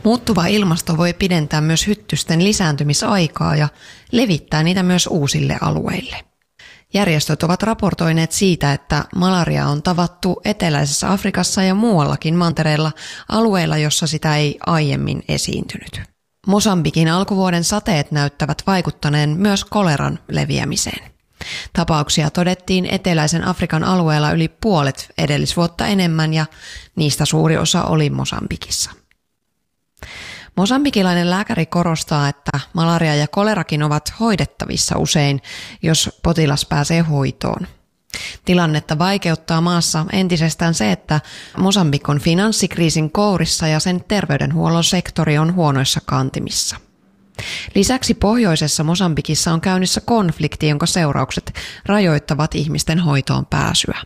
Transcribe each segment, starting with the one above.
Muuttuva ilmasto voi pidentää myös hyttysten lisääntymisaikaa ja levittää niitä myös uusille alueille. Järjestöt ovat raportoineet siitä, että malaria on tavattu eteläisessä Afrikassa ja muuallakin mantereella alueilla, jossa sitä ei aiemmin esiintynyt. Mosambikin alkuvuoden sateet näyttävät vaikuttaneen myös koleran leviämiseen. Tapauksia todettiin eteläisen Afrikan alueella yli puolet edellisvuotta enemmän ja niistä suuri osa oli Mosambikissa. Mosambikilainen lääkäri korostaa, että malaria ja kolerakin ovat hoidettavissa usein, jos potilas pääsee hoitoon. Tilannetta vaikeuttaa maassa entisestään se, että Mosambik on finanssikriisin kourissa ja sen terveydenhuollon sektori on huonoissa kantimissa. Lisäksi pohjoisessa Mosambikissa on käynnissä konflikti, jonka seuraukset rajoittavat ihmisten hoitoon pääsyä.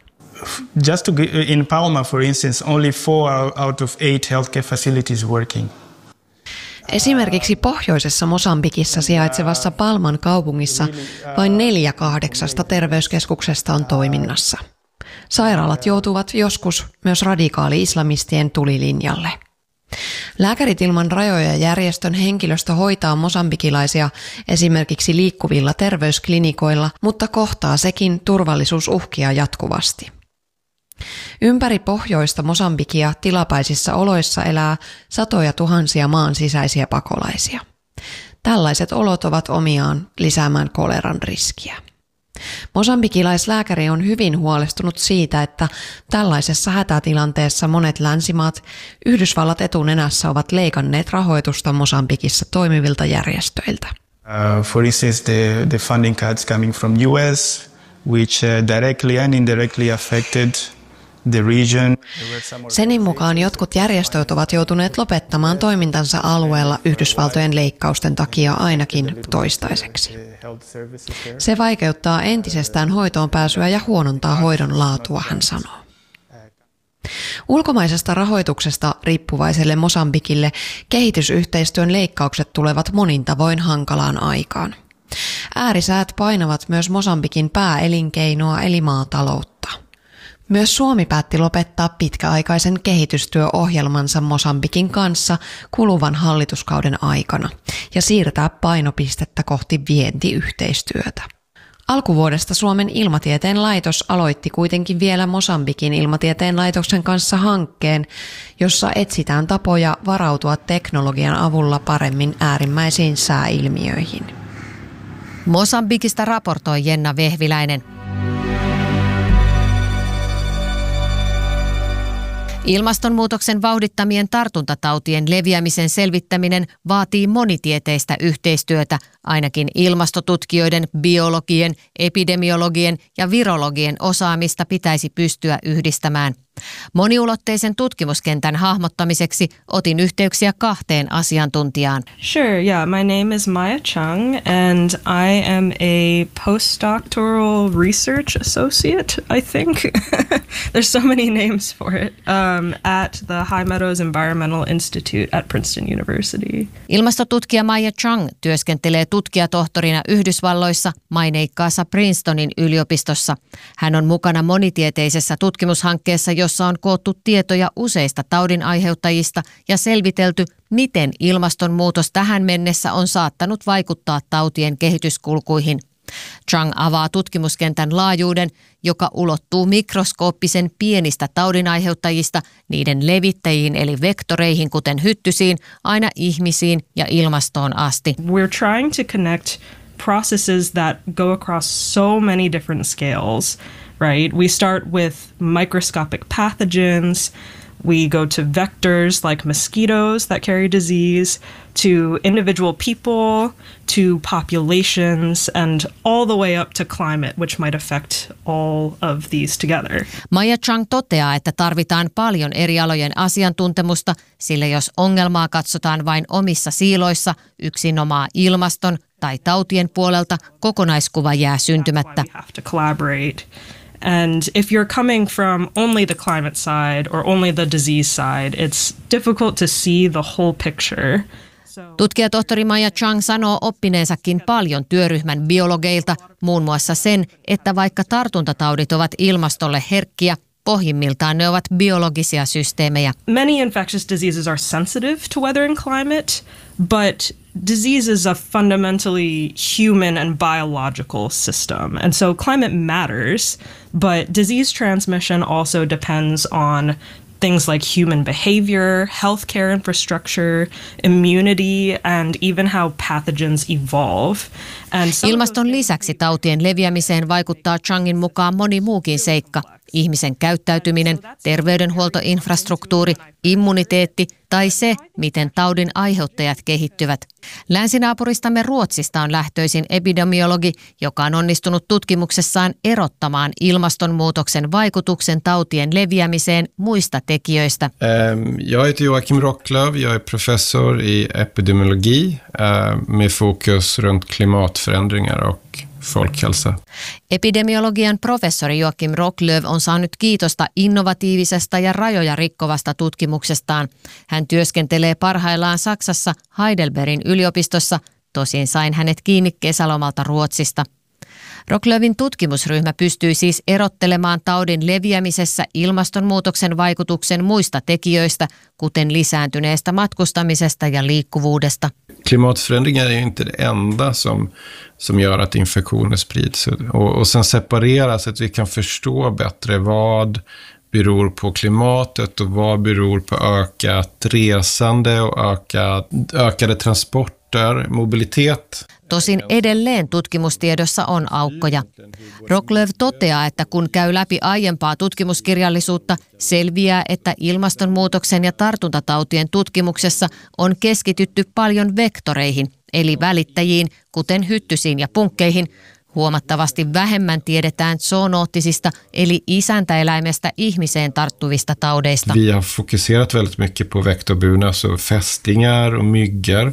In Palma, for instance, only 4 out of 8 healthcare facilities working. Esimerkiksi pohjoisessa Mosambikissa sijaitsevassa Palman kaupungissa vain 4/8 terveyskeskuksesta on toiminnassa. Sairaalat joutuvat joskus myös radikaali-islamistien tulilinjalle. Lääkärit ilman rajoja järjestön henkilöstö hoitaa mosambikilaisia esimerkiksi liikkuvilla terveysklinikoilla, mutta kohtaa sekin turvallisuusuhkia jatkuvasti. Ympäri pohjoista Mosambikia tilapäisissä oloissa elää satoja tuhansia maan sisäisiä pakolaisia. Tällaiset olot ovat omiaan lisäämään koleran riskiä. Mosambikilaislääkäri on hyvin huolestunut siitä, että tällaisessa hätätilanteessa monet länsimaat, Yhdysvallat etunenässä, ovat leikanneet rahoitusta Mosambikissa toimivilta järjestöiltä. For instance, the funding cuts coming from US, which directly and indirectly affected the region. Senin mukaan jotkut järjestöt ovat joutuneet lopettamaan toimintansa alueella Yhdysvaltojen leikkausten takia ainakin toistaiseksi. Se vaikeuttaa entisestään hoitoon pääsyä ja huonontaa hoidon laatua, hän sanoo. Ulkomaisesta rahoituksesta riippuvaiselle Mosambikille kehitysyhteistyön leikkaukset tulevat monin tavoin hankalaan aikaan. Äärisäät painavat myös Mosambikin pääelinkeinoa eli maataloutta. Myös Suomi päätti lopettaa pitkäaikaisen kehitystyöohjelmansa Mosambikin kanssa kuluvan hallituskauden aikana ja siirtää painopistettä kohti vientiyhteistyötä. Alkuvuodesta Suomen ilmatieteen laitos aloitti kuitenkin vielä Mosambikin ilmatieteen laitoksen kanssa hankkeen, jossa etsitään tapoja varautua teknologian avulla paremmin äärimmäisiin sääilmiöihin. Mosambikista raportoi Jenna Vehviläinen. Ilmastonmuutoksen vauhdittamien tartuntatautien leviämisen selvittäminen vaatii monitieteistä yhteistyötä, ainakin ilmastotutkijoiden, biologien, epidemiologien ja virologien osaamista pitäisi pystyä yhdistämään. Moniulotteisen tutkimuskentän hahmottamiseksi otin yhteyksiä 2 asiantuntijaan. Sure, yeah. My name is Maya Chung and I am a postdoctoral research associate, I think. There's so many names for it. At the High Meadows Environmental Institute at Princeton University. Ilmastotutkija Maya Chung työskentelee tutkijatohtorina Yhdysvalloissa maineikkaassa Princetonin yliopistossa. Hän on mukana monitieteisessä tutkimushankkeessa, jossa on koottu tietoja useista taudin aiheuttajista ja selvitelty, miten ilmastonmuutos tähän mennessä on saattanut vaikuttaa tautien kehityskulkuihin. Chung avaa tutkimuskentän laajuuden, joka ulottuu mikroskooppisen pienistä taudinaiheuttajista, niiden levittäjiin eli vektoreihin, kuten hyttysiin, aina ihmisiin ja ilmastoon asti. We're trying to connect processes that go across so many different scales, right? We start with microscopic pathogens. We go to vectors like mosquitoes that carry disease, to individual people, to populations, and all the way up to climate, which might affect all of these together. Maya Chung toteaa, että tarvitaan paljon eri alojen asiantuntemusta, sillä jos ongelmaa katsotaan vain omissa siiloissa, yksinomaan ilmaston tai tautien puolelta, kokonaiskuva jää syntymättä. And if you're coming from only the climate side or only the disease side, it's difficult to see the whole picture. Tutkijatohtori Maya Chung sanoo oppineensakin paljon työryhmän biologeilta, muun muassa sen, että vaikka tartuntataudit ovat ilmastolle herkkiä, pohjimmiltaan ne ovat biologisia systeemejä. Many infectious diseases are sensitive to weather and climate, but disease is a fundamentally human and biological system. And so climate matters, but disease transmission also depends on things like human behavior, healthcare infrastructure, immunity, and even how pathogens evolve. Ilmaston lisäksi tautien leviämiseen vaikuttaa Changin mukaan moni muukin seikka. Ihmisen käyttäytyminen, terveydenhuoltoinfrastruktuuri, immuniteetti tai se, miten taudin aiheuttajat kehittyvät. Länsinaapuristamme Ruotsista on lähtöisin epidemiologi, joka on onnistunut tutkimuksessaan erottamaan ilmastonmuutoksen vaikutuksen tautien leviämiseen muista tekijöistä. Jag heter Joakim Rocklöv, jag är professor i epidemiologi med fokus runt klimatförändringar och folkhälsa. Epidemiologian professori Joakim Rocklöv on saanut kiitosta innovatiivisesta ja rajoja rikkovasta tutkimuksestaan. Hän työskentelee parhaillaan Saksassa Heidelbergin yliopistossa, tosin sain hänet kiinni kesälomalta Ruotsista. Rocklövin tutkimusryhmä pystyy siis erottelemaan taudin leviämisessä ilmastonmuutoksen vaikutuksen muista tekijöistä, kuten lisääntyneestä matkustamisesta ja liikkuvuudesta. Klimatförändringar är ju inte det enda som gör att infektioner sprids. Och sen separera så att vi kan förstå bättre vad beror på klimatet och vad beror på ökat resande och ökade transporter, mobilitet. Tosin edelleen tutkimustiedossa on aukkoja. Rocklöv toteaa, että kun käy läpi aiempaa tutkimuskirjallisuutta, selviää, että ilmastonmuutoksen ja tartuntatautien tutkimuksessa on keskitytty paljon vektoreihin, eli välittäjiin, kuten hyttysiin ja punkkeihin. Huomattavasti vähemmän tiedetään zoonoottisista, eli isäntäeläimestä ihmiseen tarttuvista taudeista. Vi har fokuserat väldigt mycket på vektorburna, alltså fästingar och myggor,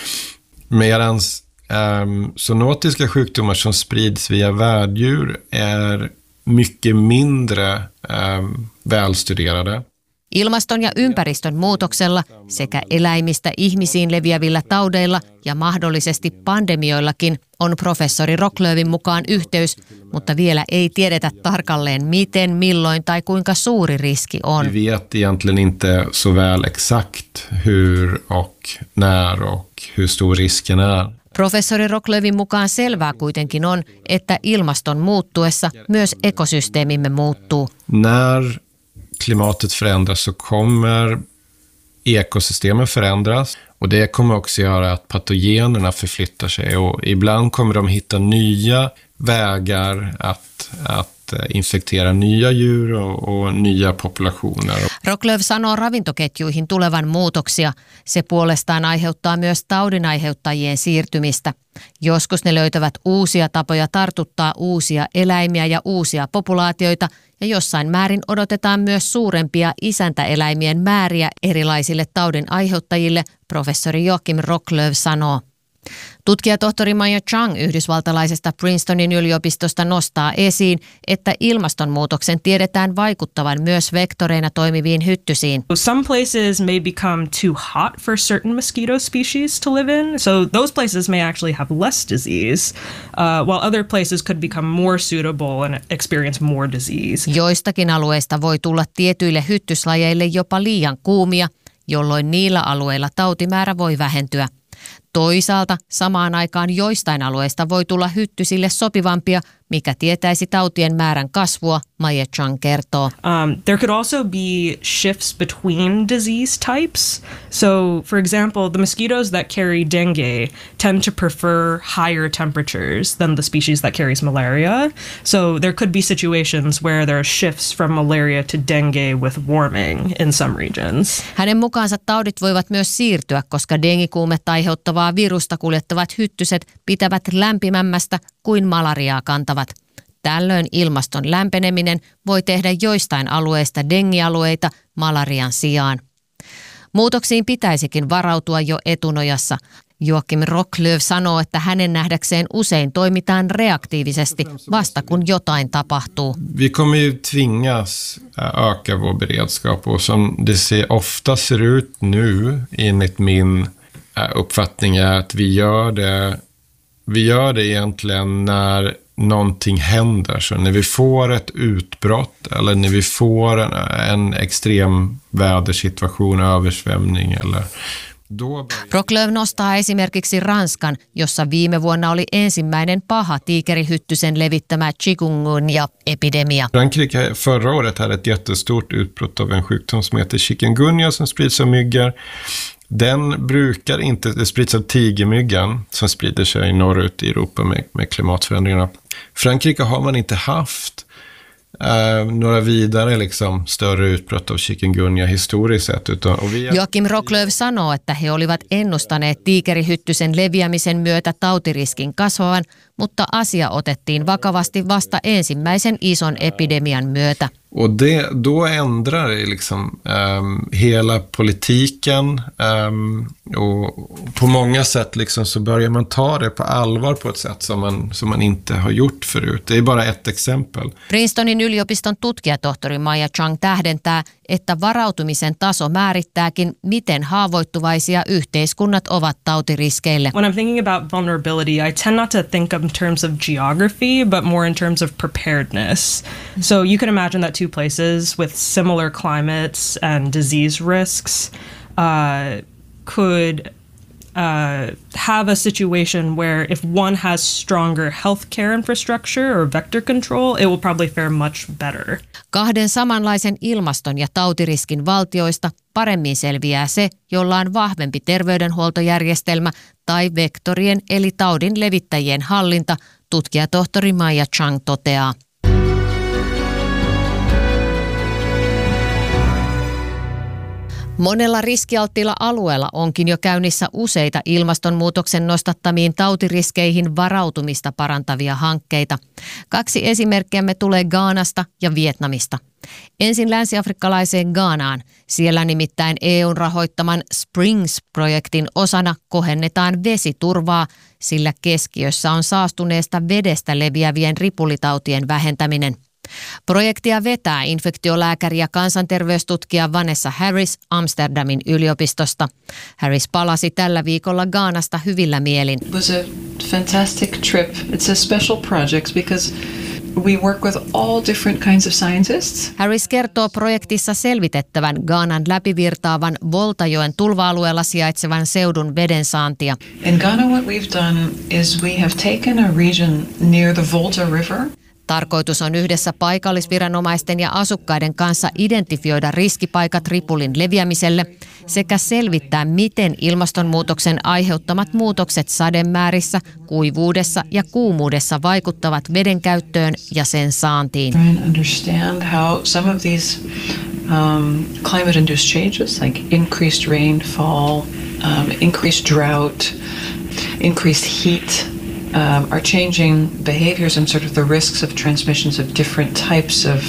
medans zoonotiska sjukdomar som sprids via värddjur är mycket mindre välstuderade. Ilmaston ja ympäristön muutoksella sekä eläimistä ihmisiin leviävillä taudeilla ja mahdollisesti pandemioillakin on professori Rocklövin mukaan yhteys, mutta vielä ei tiedetä tarkalleen miten, milloin tai kuinka suuri riski on. Vi vet egentligen inte så väl exakt hur och när och hur stor risken är. Professori Rocklövin mukaan selvää kuitenkin on, että ilmaston muuttuessa myös ekosysteemimme muuttuu. När klimatet förändras så kommer ekosystemen förändras och det kommer också göra att patogenerna förflyttar sig och ibland kommer de hitta nya vägar att infektera nya djur och nya populationer. Rocklöv sanoo ravintoketjuihin tulevan muutoksia. Se puolestaan aiheuttaa myös taudinaiheuttajien siirtymistä. Joskus ne löytävät uusia tapoja tartuttaa uusia eläimiä ja uusia populaatioita, ja jossain määrin odotetaan myös suurempia isäntäeläimien määriä erilaisille taudin aiheuttajille, professori Joakim Rocklöv sanoo. Tutkijatohtori Maya Chang yhdysvaltalaisesta Princetonin yliopistosta nostaa esiin, että ilmastonmuutoksen tiedetään vaikuttavan myös vektoreina toimiviin hyttysiin. Some places may become too hot for certain mosquito species to live in, so those places may actually have less disease, while other places could become more suitable and experience more disease. Joistakin alueista voi tulla tietyille hyttyslajeille jopa liian kuumia, jolloin niillä alueilla tautimäärä voi vähentyä. Toisaalta samaan aikaan joistain alueista voi tulla hyttysille sopivampia, mikä tietäisi tautien määrän kasvua, Maya Chang kertoo. There could also be shifts between disease types. So, for example, the mosquitoes that carry dengue tend to prefer higher temperatures than the species that carries malaria. So there could be situations where there are shifts from malaria to dengue with warming in some regions. Hänen mukaansa taudit voivat myös siirtyä, koska dengikuumetta aiheuttavaa virusta kuljettavat hyttyset pitävät lämpimämmästä kuin malariaa kantavat. Tällöin ilmaston lämpeneminen voi tehdä joistain alueista dengialueita malarian sijaan. Muutoksiin pitäisikin varautua jo etunojassa. Joakim Rocklöv sanoo, että hänen nähdäkseen usein toimitaan reaktiivisesti vasta kun jotain tapahtuu. Vi kommer ju tvingas öka vår beredskap och som det ofta ser ut nu enligt min uppfattning är att vi gör det egentligen när någonting händer. Så när vi får ett utbrott eller när vi får en extrem vädersituation, översvämning eller Rocklöv nostaa esimerkiksi Ranskan, jossa viime vuonna oli ensimmäinen paha tiikerihyttysen levittämä chikungunya-epidemia. Frankrike förra året hade ett jättestort utbrott av en sjukdom som heter chikungunya som sprids av myggor. Den brukar inte, det sprids av tigermyggan som sprider sig norrut i Europa med klimatförändringarna. Frankrike har man inte haft några vidare liksom, större utbrott av chikungunya historiskt sett. Joakim Rocklöv sanoo, että he olivat ennustaneet tiikerihyttysen leviämisen myötä tautiriskin kasvavan, mutta asia otettiin vakavasti vasta ensimmäisen ison epidemian myötä. Och då ändrar liksom hela politiken och på många sätt liksom så börjar man ta det på allvar på ett sätt som man inte har gjort förut. Det är bara ett exempel. Princetonin yliopiston tutkijatohtori Maya Chang tähdentää, että varautumisen taso määrittääkin, miten haavoittuvaisia yhteiskunnat ovat tautiriskeille. When I'm thinking about vulnerability, I tend not to think of in terms of geography, but more in terms of preparedness. So you can imagine that two places with similar climates and disease risks could have a situation where if one has stronger healthcare infrastructure or vector control, it will probably fare much better. Kahden samanlaisen ilmaston ja tautiriskin valtioista paremmin selviää se, jolla on vahvempi terveydenhuoltojärjestelmä tai vektorien eli taudin levittäjien hallinta, tutkijatohtori Maya Chang toteaa. Monella riskialttiilla alueella onkin jo käynnissä useita ilmastonmuutoksen nostattamiin tautiriskeihin varautumista parantavia hankkeita. 2 esimerkkiämme tulee Ghanasta ja Vietnamista. Ensin länsi-afrikkalaiseen Ghanaan. Siellä nimittäin EUn rahoittaman Springs-projektin osana kohennetaan vesiturvaa, sillä keskiössä on saastuneesta vedestä leviävien ripulitautien vähentäminen. Projektia vetää infektiolääkäri ja kansanterveystutkija Vanessa Harris Amsterdamin yliopistosta. Harris palasi tällä viikolla Ghanasta hyvillä mielin. It was a fantastic trip. It's a special project because we work with all different kinds of scientists. Harris kertoo projektissa selvitettävän Ghanan läpivirtaavan Voltajoen tulva-alueella sijaitsevan seudun vedensaantia. In Ghana what we've done is we have taken a region near the Volta River. Tarkoitus on yhdessä paikallisviranomaisten ja asukkaiden kanssa identifioida riskipaikat ripulin leviämiselle sekä selvittää, miten ilmastonmuutoksen aiheuttamat muutokset sademäärissä, kuivuudessa ja kuumuudessa vaikuttavat veden käyttöön ja sen saantiin. Understand how some of these climate-induced changes like increased rainfall, increased drought, increased heat are changing behaviors and sort of the risks of transmissions of different types of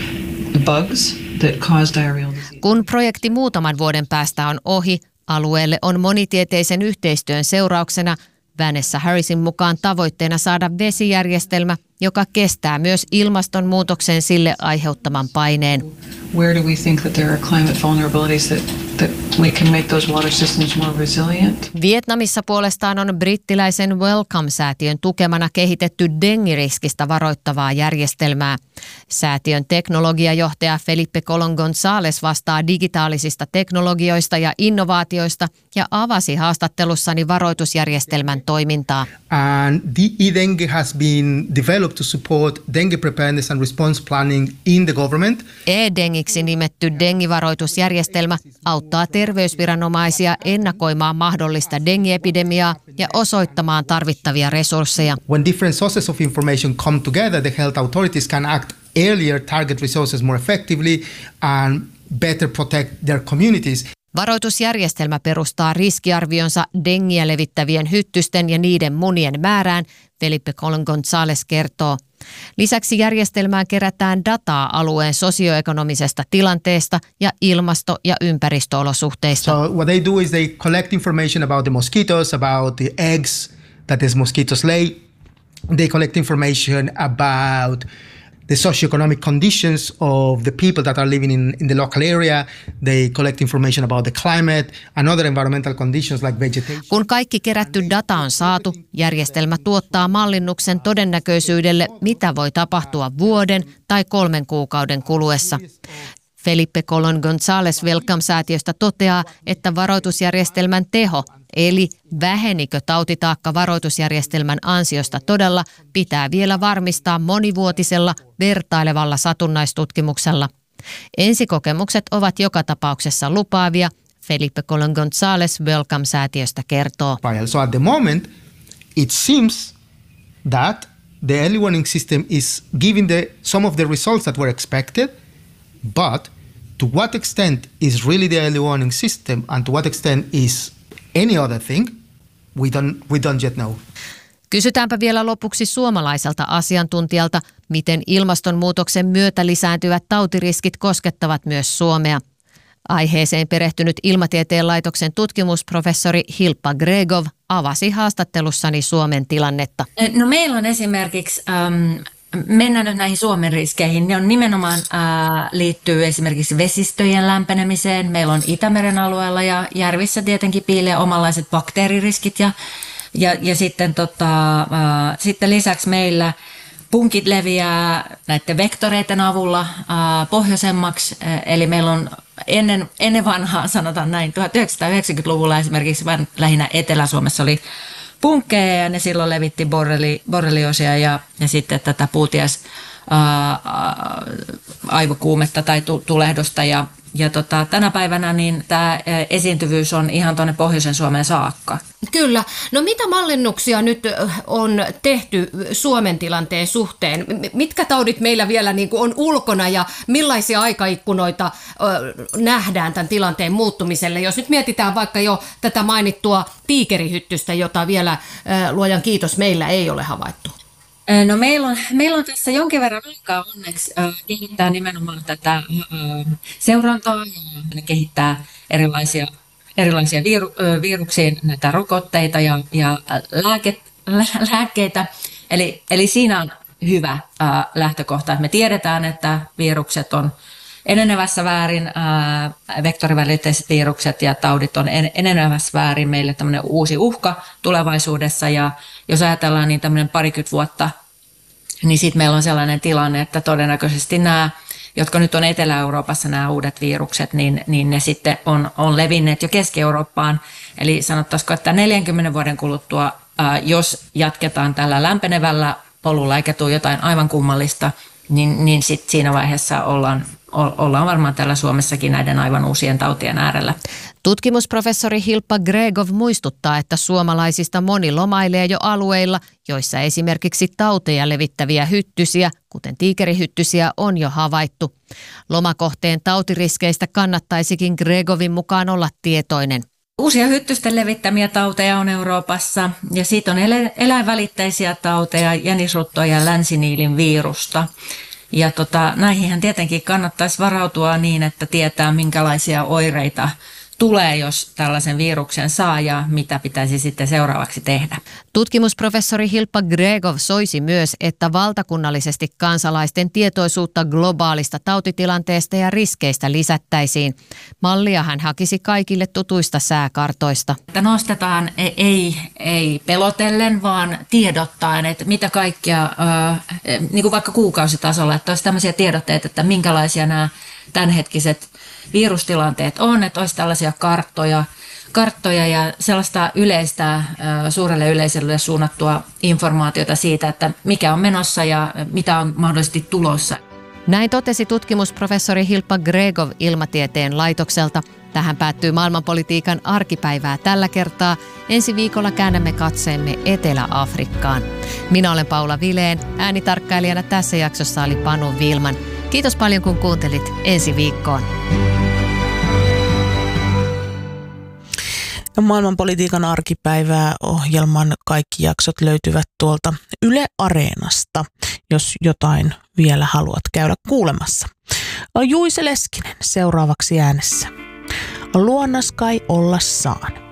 bugs that cause diarrheal disease. Kun projekti muutaman vuoden päästä on ohi, alueelle on monitieteisen yhteistyön seurauksena Vanessa Harrisin mukaan tavoitteena saada vesijärjestelmä, joka kestää myös ilmastonmuutoksen sille aiheuttaman paineen. Where do we think that there are climate vulnerabilities that we can make those water systems more resilient? Vietnamissa puolestaan on brittiläisen Wellcome-säätiön tukemana kehitetty dengiriskistä varoittavaa järjestelmää. Säätiön teknologiajohtaja Felipe Colon González vastaa digitaalisista teknologioista ja innovaatioista ja avasi haastattelussani varoitusjärjestelmän toimintaa. And the e-dengue has been developed to support dengue preparedness and response planning in the government. E-dengiksi nimetty dengivaroitusjärjestelmä auttaa terveysviranomaisia ennakoimaan mahdollista dengiepidemiaa ja osoittamaan tarvittavia resursseja. When different sources of information come together, the health authorities can act earlier, target resources more effectively and better protect their communities. Varoitusjärjestelmä perustaa riskiarvionsa dengiä levittävien hyttysten ja niiden munien määrään, Felipe Colon González kertoo. Lisäksi järjestelmään kerätään dataa alueen sosioekonomisesta tilanteesta ja ilmasto- ja ympäristöolosuhteista. So what they do is they collect information about the mosquitoes, about the eggs that these mosquitoes lay. They collect information about the socioeconomic conditions of the people that are living in the local area. They collect information about the climate and other environmental conditions like vegetation. Kun kaikki kerätty data on saatu, järjestelmä tuottaa mallinnuksen todennäköisyydelle, mitä voi tapahtua vuoden tai 3 kuukauden kuluessa. Felipe Colón González Wellcome-säätiöstä toteaa, että varoitusjärjestelmän teho, eli vähenikö tautitaakka varoitusjärjestelmän ansiosta todella, pitää vielä varmistaa monivuotisella vertailevalla satunnaistutkimuksella. Ensikokemukset ovat joka tapauksessa lupaavia, Felipe Colón González Wellcome-säätiöstä kertoo. So at the moment, it seems that the early warning system is giving some of the results that were expected, but to what extent is really the early warning system and to what extent is any other thing, we don't yet know. Kysytäänpä vielä lopuksi suomalaiselta asiantuntijalta, miten ilmastonmuutoksen myötä lisääntyvät tautiriskit koskettavat myös Suomea. Aiheeseen perehtynyt Ilmatieteen laitoksen tutkimusprofessori Hilpa Gregov avasi haastattelussani Suomen tilannetta. No meillä on esimerkiksi, mennään nyt näihin Suomen riskeihin, ne on nimenomaan liittyy esimerkiksi vesistöjen lämpenemiseen. Meillä on Itämeren alueella ja järvissä tietenkin piilee omanlaiset bakteeririskit ja sitten, sitten lisäksi meillä punkit leviää näiden vektoreiden avulla pohjoisemmaksi, eli meillä on ennen vanhaa, sanotaan näin, 1990-luvulla esimerkiksi lähinnä Etelä-Suomessa oli punkkeja ja ne silloin levitti borrelioosia ja sitten tätä puuties aivokuumetta tai tulehdusta ja tänä päivänä niin tämä esiintyvyys on ihan tuonne pohjoisen Suomeen saakka. Kyllä. No mitä mallinnuksia nyt on tehty Suomen tilanteen suhteen? Mitkä taudit meillä vielä niin kuin on ulkona ja millaisia aikaikkunoita nähdään tämän tilanteen muuttumiselle? Jos nyt mietitään vaikka jo tätä mainittua tiikerihyttystä, jota vielä luojan kiitos meillä ei ole havaittu. No meillä on tässä jonkin verran aikaa onneksi kehittää nimenomaan tätä seurantaa ja kehittää erilaisia viruksiin näitä rokotteita ja lääkkeitä. Eli siinä on hyvä lähtökohta, että me tiedetään, että virukset on enenevässä väärin, vektorivälitteiset virukset ja taudit on enenevässä väärin meille tämmöinen uusi uhka tulevaisuudessa. Ja jos ajatellaan niin tämmöinen 20 vuotta, niin sitten meillä on sellainen tilanne, että todennäköisesti nämä, jotka nyt on Etelä-Euroopassa nämä uudet virukset, niin ne sitten on levinneet jo Keski-Eurooppaan. Eli sanottaisiko, että 40 vuoden kuluttua, jos jatketaan tällä lämpenevällä polulla eikä tule jotain aivan kummallista, niin sitten siinä vaiheessa ollaan varmaan täällä Suomessakin näiden aivan uusien tautien äärellä. Tutkimusprofessori Hilpa Gregov muistuttaa, että suomalaisista moni lomailee jo alueilla, joissa esimerkiksi tauteja levittäviä hyttysiä, kuten tiikerihyttysiä, on jo havaittu. Lomakohteen tautiriskeistä kannattaisikin Gregovin mukaan olla tietoinen. Uusia hyttysten levittämiä tauteja on Euroopassa ja siitä on eläinvälitteisiä tauteja, jänisruttoa ja länsiniilin virusta. Ja näihinhän tietenkin kannattaisi varautua niin, että tietää minkälaisia oireita tulee, jos tällaisen viruksen saa ja mitä pitäisi sitten seuraavaksi tehdä. Tutkimusprofessori Hilpa Gregov soisi myös, että valtakunnallisesti kansalaisten tietoisuutta globaalista tautitilanteesta ja riskeistä lisättäisiin. Mallia hän hakisi kaikille tutuista sääkartoista. Nostetaan ei pelotellen, vaan tiedottaen, että mitä kaikkia, niin kuin vaikka kuukausitasolla, että olisi tämmöisiä tiedotteita, että minkälaisia nämä tämänhetkiset virustilanteet on, että olisi tällaisia karttoja ja sellaista yleistä suurelle yleisölle suunnattua informaatiota siitä, että mikä on menossa ja mitä on mahdollisesti tulossa. Näin totesi tutkimusprofessori Hilpa Gregov Ilmatieteen laitokselta. Tähän päättyy maailmanpolitiikan arkipäivää tällä kertaa. Ensi viikolla käännämme katseemme Etelä-Afrikkaan. Minä olen Paula Vileen. Äänitarkkailijana tässä jaksossa oli Panu Vilman. Kiitos paljon kun kuuntelit. Ensi viikkoon. Maailmanpolitiikan arkipäivää ohjelman kaikki jaksot löytyvät tuolta Yle Areenasta, jos jotain vielä haluat käydä kuulemassa. Juise Leskinen seuraavaksi äänessä. Luonnas kai olla saan.